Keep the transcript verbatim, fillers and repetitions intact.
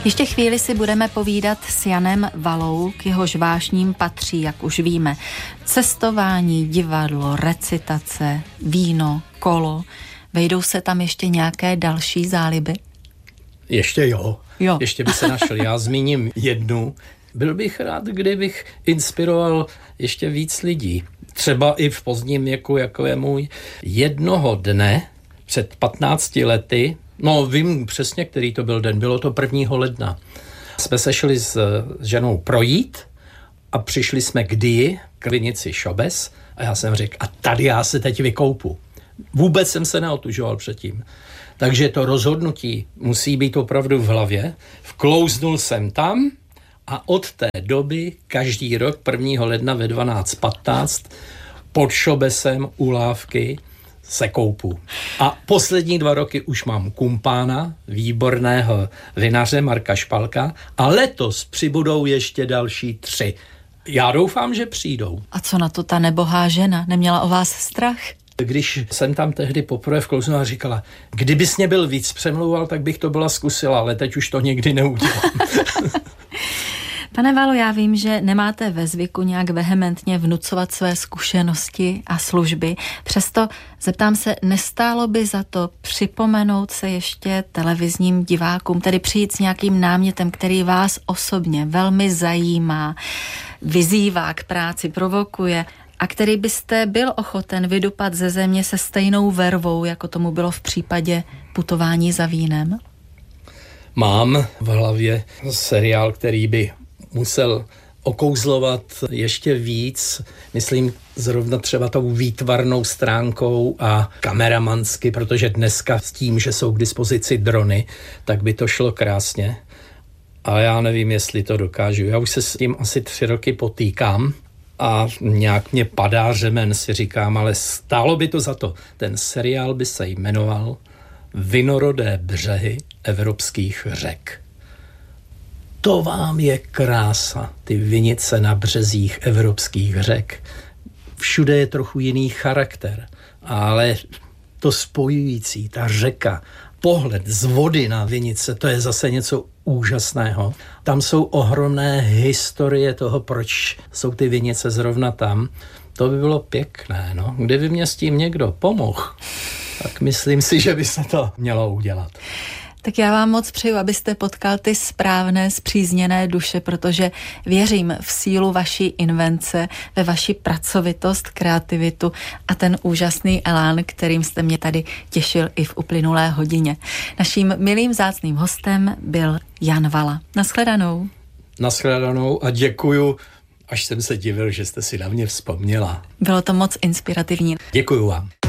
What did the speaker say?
Ještě chvíli si budeme povídat s Janem Valou, k jehož vášním patří, jak už víme, cestování, divadlo, recitace, víno, kolo. Vejdou se tam ještě nějaké další záliby? Ještě jo. jo. Ještě by se našel. Já zmíním jednu. Byl bych rád, kdybych inspiroval ještě víc lidí. Třeba i v pozdním věku, jako je můj. Jednoho dne před patnácti lety, no vím přesně, který to byl den, bylo to prvního ledna, jsme se šli s ženou projít a přišli jsme k Dii, k vinici Šobes, a já jsem řekl, a tady já se teď vykoupu. Vůbec jsem se neotužoval předtím. Takže to rozhodnutí musí být opravdu v hlavě. Vklouznul jsem tam a od té doby každý rok prvního ledna ve dvanáct patnáct pod Šobesem u lávky se koupu. A poslední dva roky už mám kumpána, výborného vinaře Marka Špalka, a letos přibudou ještě další tři. Já doufám, že přijdou. A co na to ta nebohá žena? Neměla o vás strach? Když jsem tam tehdy poprvé vklouznula a říkala, kdybys mě byl víc přemlouval, tak bych to byla zkusila, ale teď už to někdy neudělám. Pane Valo, já vím, že nemáte ve zvyku nějak vehementně vnucovat své zkušenosti a služby. Přesto zeptám se, nestálo by za to připomenout se ještě televizním divákům, tedy přijít s nějakým námětem, který vás osobně velmi zajímá, vyzývá k práci, provokuje a který byste byl ochoten vydupat ze země se stejnou vervou, jako tomu bylo v případě Putování za vínem? Mám v hlavě seriál, který by musel okouzlovat ještě víc, myslím zrovna třeba tou výtvarnou stránkou a kameramansky, protože dneska s tím, že jsou k dispozici drony, tak by to šlo krásně. A já nevím, jestli to dokážu. Já už se s tím asi tři roky potýkám a nějak mě padá řemen, si říkám, ale stálo by to za to. Ten seriál by se jmenoval Vinorodé břehy evropských řek. To vám je krása, ty vinice na březích evropských řek. Všude je trochu jiný charakter, ale to spojující, ta řeka, pohled z vody na vinice, to je zase něco úžasného. Tam jsou ohromné historie toho, proč jsou ty vinice zrovna tam. To by bylo pěkné, no. Kdyby mě s tím někdo pomohl, tak myslím si, že by se to mělo udělat. Tak já vám moc přeju, abyste potkal ty správné, spřízněné duše, protože věřím v sílu vaší invence, ve vaši pracovitost, kreativitu a ten úžasný elán, kterým jste mě tady těšil i v uplynulé hodině. Naším milým vzácným hostem byl Jan Vala. Naschledanou. Naschledanou a děkuju, až jsem se divil, že jste si na mě vzpomněla. Bylo to moc inspirativní. Děkuju vám.